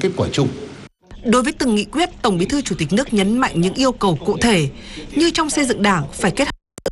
kết quả chung. Đối với từng nghị quyết, Tổng Bí thư Chủ tịch nước nhấn mạnh những yêu cầu cụ thể như trong xây dựng Đảng phải kết hợp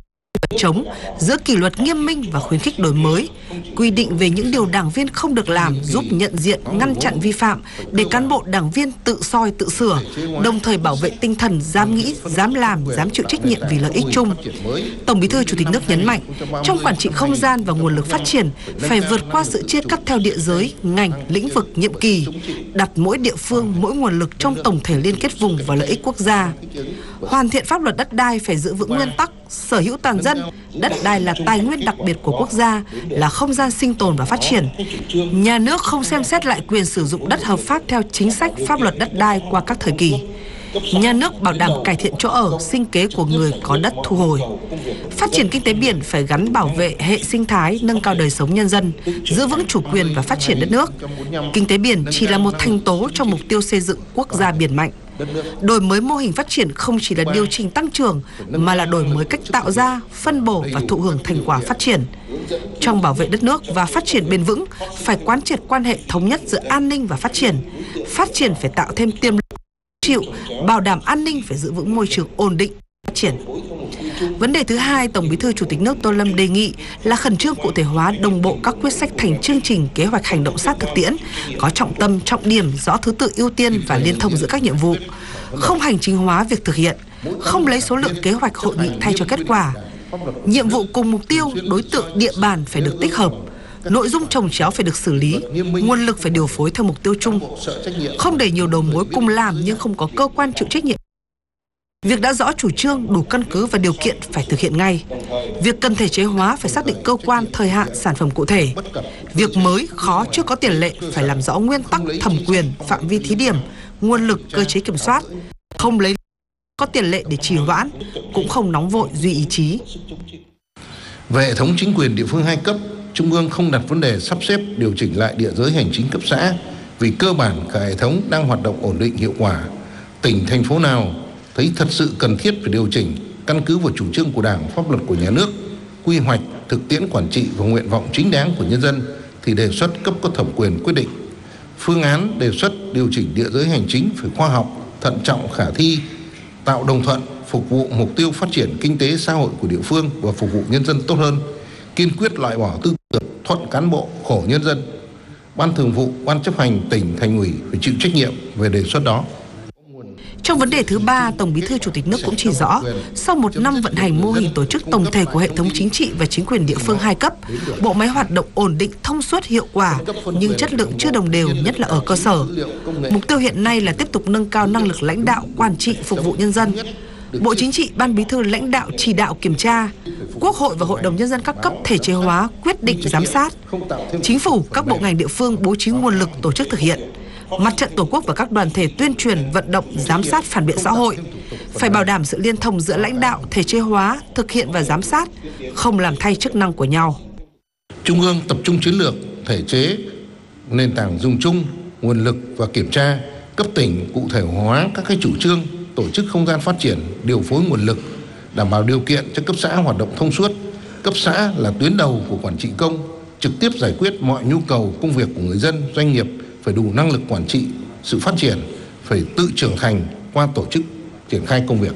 chống giữa kỷ luật nghiêm minh và khuyến khích đổi mới, quy định về những điều đảng viên không được làm giúp nhận diện, ngăn chặn vi phạm để cán bộ đảng viên tự soi tự sửa, đồng thời bảo vệ tinh thần dám nghĩ, dám làm, dám chịu trách nhiệm vì lợi ích chung. Tổng Bí thư Chủ tịch nước nhấn mạnh, trong quản trị không gian và nguồn lực phát triển phải vượt qua sự chia cắt theo địa giới, ngành, lĩnh vực, nhiệm kỳ, đặt mỗi địa phương, mỗi nguồn lực trong tổng thể liên kết vùng và lợi ích quốc gia. Hoàn thiện pháp luật đất đai phải giữ vững nguyên tắc sở hữu toàn dân, đất đai là tài nguyên đặc biệt của quốc gia, là không gian sinh tồn và phát triển. Nhà nước không xem xét lại quyền sử dụng đất hợp pháp theo chính sách pháp luật đất đai qua các thời kỳ. Nhà nước bảo đảm cải thiện chỗ ở, sinh kế của người có đất thu hồi. Phát triển kinh tế biển phải gắn bảo vệ hệ sinh thái, nâng cao đời sống nhân dân, giữ vững chủ quyền và phát triển đất nước. Kinh tế biển chỉ là một thành tố trong mục tiêu xây dựng quốc gia biển mạnh. Đổi mới mô hình phát triển không chỉ là điều chỉnh tăng trưởng mà là đổi mới cách tạo ra, phân bổ và thụ hưởng thành quả phát triển. Trong bảo vệ đất nước và phát triển bền vững, phải quán triệt quan hệ thống nhất giữa an ninh và phát triển. Phát triển phải tạo thêm tiềm lực chịu, bảo đảm an ninh phải giữ vững môi trường ổn định, phát triển. Vấn đề thứ hai, Tổng Bí thư Chủ tịch nước Tô Lâm đề nghị là khẩn trương cụ thể hóa đồng bộ các quyết sách thành chương trình kế hoạch hành động sát thực tiễn, có trọng tâm, trọng điểm, rõ thứ tự ưu tiên và liên thông giữa các nhiệm vụ, không hành chính hóa việc thực hiện, không lấy số lượng kế hoạch hội nghị thay cho kết quả. Nhiệm vụ cùng mục tiêu, đối tượng, địa bàn phải được tích hợp. Nội dung chồng chéo phải được xử lý, nguồn lực phải điều phối theo mục tiêu chung. Không để nhiều đầu mối cùng làm nhưng không có cơ quan chịu trách nhiệm. Việc đã rõ chủ trương, đủ căn cứ và điều kiện phải thực hiện ngay. Việc cần thể chế hóa phải xác định cơ quan, thời hạn, sản phẩm cụ thể. Việc mới, khó, chưa có tiền lệ phải làm rõ nguyên tắc, thẩm quyền, phạm vi thí điểm, nguồn lực, cơ chế kiểm soát. Không lấy có tiền lệ để trì hoãn, cũng không nóng vội duy ý chí. Về hệ thống chính quyền địa phương hai cấp, Trung ương không đặt vấn đề sắp xếp điều chỉnh lại địa giới hành chính cấp xã vì cơ bản cả hệ thống đang hoạt động ổn định hiệu quả. Tỉnh, thành phố nào thấy thật sự cần thiết phải điều chỉnh căn cứ vào chủ trương của Đảng, pháp luật của nhà nước, quy hoạch, thực tiễn quản trị và nguyện vọng chính đáng của nhân dân thì đề xuất cấp có thẩm quyền quyết định. Phương án đề xuất điều chỉnh địa giới hành chính phải khoa học, thận trọng, khả thi, tạo đồng thuận, phục vụ mục tiêu phát triển kinh tế xã hội của địa phương và phục vụ nhân dân tốt hơn, kiên quyết loại bỏ tư tưởng thuận cán bộ khổ nhân dân. Ban Thường vụ, Ban chấp hành tỉnh, Thành ủy phải chịu trách nhiệm về đề xuất đó. Trong vấn đề thứ ba, Tổng Bí thư Chủ tịch nước cũng chỉ rõ, sau một năm vận hành mô hình tổ chức tổng thể của hệ thống chính trị và chính quyền địa phương hai cấp, bộ máy hoạt động ổn định, thông suốt, hiệu quả, nhưng chất lượng chưa đồng đều, nhất là ở cơ sở. Mục tiêu hiện nay là tiếp tục nâng cao năng lực lãnh đạo, quản trị, phục vụ nhân dân. Bộ Chính trị, Ban Bí thư lãnh đạo, chỉ đạo, kiểm tra. Quốc hội và Hội đồng Nhân dân các cấp thể chế hóa, quyết định, giám sát. Chính phủ, các bộ ngành địa phương bố trí nguồn lực tổ chức thực hiện. Mặt trận Tổ quốc và các đoàn thể tuyên truyền, vận động, giám sát phản biện xã hội. Phải bảo đảm sự liên thông giữa lãnh đạo, thể chế hóa, thực hiện và giám sát, không làm thay chức năng của nhau. Trung ương tập trung chiến lược, thể chế, nền tảng dùng chung, nguồn lực và kiểm tra. Cấp tỉnh cụ thể hóa các chủ trương, tổ chức không gian phát triển, điều phối nguồn lực, đảm bảo điều kiện cho cấp xã hoạt động thông suốt. Cấp xã là tuyến đầu của quản trị công, trực tiếp giải quyết mọi nhu cầu công việc của người dân, doanh nghiệp, phải đủ năng lực quản trị, sự phát triển, phải tự trưởng thành qua tổ chức triển khai công việc.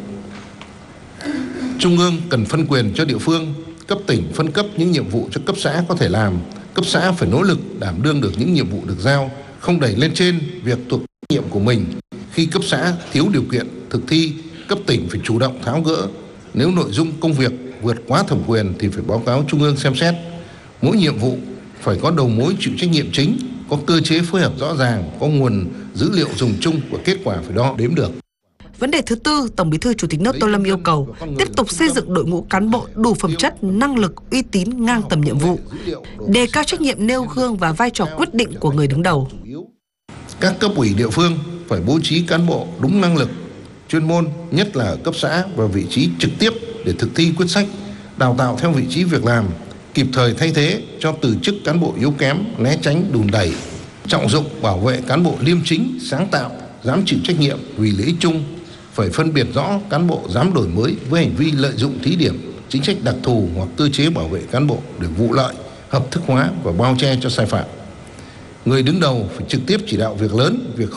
Trung ương cần phân quyền cho địa phương, cấp tỉnh phân cấp những nhiệm vụ cho cấp xã có thể làm. Cấp xã phải nỗ lực đảm đương được những nhiệm vụ được giao, không đẩy lên trên việc thuộc trách nhiệm của mình. Khi cấp xã thiếu điều kiện thực thi, cấp tỉnh phải chủ động tháo gỡ. Nếu nội dung công việc vượt quá thẩm quyền thì phải báo cáo Trung ương xem xét. Mỗi nhiệm vụ phải có đầu mối chịu trách nhiệm chính, có cơ chế phối hợp rõ ràng, có nguồn dữ liệu dùng chung và kết quả phải đo đếm được. Vấn đề thứ tư, Tổng Bí thư Chủ tịch nước Tô Lâm yêu cầu tiếp tục xây dựng đội ngũ cán bộ đủ phẩm chất, năng lực, uy tín, ngang tầm nhiệm vụ, đề cao trách nhiệm nêu gương và vai trò quyết định của người đứng đầu. Các cấp ủy địa phương phải bố trí cán bộ đúng năng lực, chuyên môn, nhất là ở cấp xã và vị trí trực tiếp để thực thi quyết sách, đào tạo theo vị trí việc làm, kịp thời thay thế cho từ chức cán bộ yếu kém, né tránh đùn đẩy, trọng dụng bảo vệ cán bộ liêm chính, sáng tạo, dám chịu trách nhiệm vì lợi ích chung, phải phân biệt rõ cán bộ dám đổi mới với hành vi lợi dụng thí điểm, chính sách đặc thù hoặc cơ chế bảo vệ cán bộ để vụ lợi, hợp thức hóa và bao che cho sai phạm. Người đứng đầu phải trực tiếp chỉ đạo việc lớn, việc